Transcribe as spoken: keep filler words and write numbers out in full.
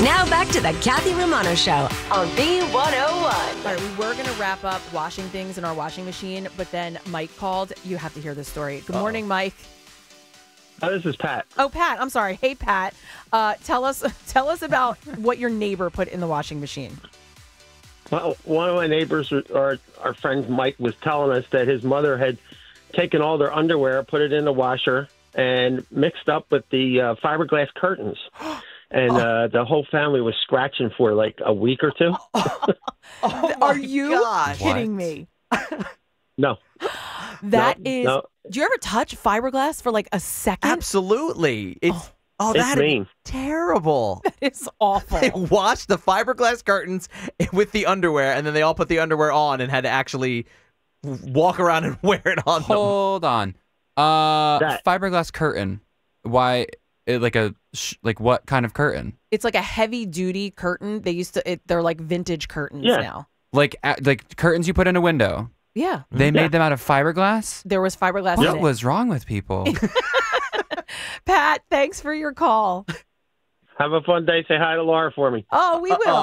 Now back to the Kathy Romano Show on B one oh one. All right, we were going to wrap up washing things in our washing machine, but then Mike called. You have to hear this story. Good Uh-oh. morning, Mike. Oh, this is Pat. Oh, Pat. I'm sorry. Hey, Pat. Uh, tell us tell us about what your neighbor put in the washing machine. Well, one of my neighbors, or our friend Mike, was telling us that his mother had taken all their underwear, put it in the washer, and mixed up with the uh, fiberglass curtains. And uh, the whole family was scratching for like a week or two. Oh, Are you gosh. kidding me? No. That No, is. no. Do you ever touch fiberglass for like a second? Absolutely. It's Oh. oh, It's that is mean. terrible. It's awful. They washed the fiberglass curtains with the underwear, and then they all put the underwear on and had to actually walk around and wear it on them. Hold on. Uh, That- fiberglass curtain. Why? It, like a sh- like what kind of curtain? It's like a heavy duty curtain. They used to. It, they're like vintage curtains Yeah. now. Like a- like curtains you put in a window. Yeah. They Yeah. made them out of fiberglass. There was fiberglass What in it. was wrong with people? Pat, thanks for your call. Have a fun day. Say hi to Laura for me. Oh, we will.